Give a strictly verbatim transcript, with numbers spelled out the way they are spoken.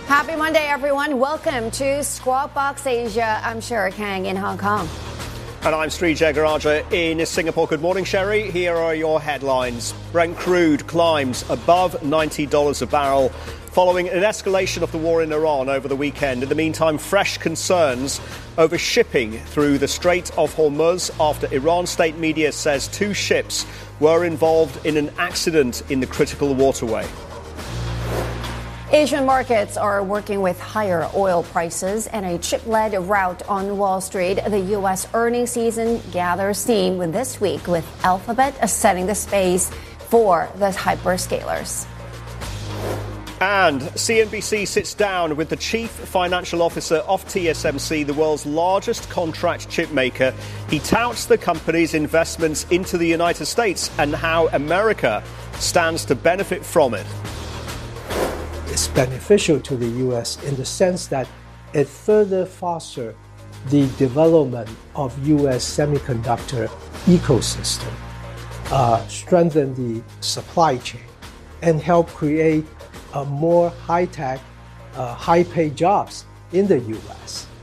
Happy Monday, everyone. Welcome to Squawk Box Asia. I'm Sherry Kang in Hong Kong. And I'm Sri Jagaraja in Singapore. Good morning, Sherry. Here are your headlines. Brent crude climbs above ninety dollars a barrel following an escalation of the war in Iran over the weekend. In the meantime, fresh concerns over shipping through the Strait of Hormuz after Iran state media says two ships were involved in an accident in the critical waterway. Asian markets are working with higher oil prices and a chip-led rout on Wall Street. The U S earnings season gathers steam with this week, with Alphabet setting the space for the hyperscalers. And C N B C sits down with the chief financial officer of T S M C, the world's largest contract chip maker. He touts the company's investments into the United States and how America stands to benefit from it. It's beneficial to the U S in the sense that it further fosters the development of U S semiconductor ecosystem, uh, strengthen the supply chain, and help create uh, more high-tech, uh, high-paid jobs in the U S.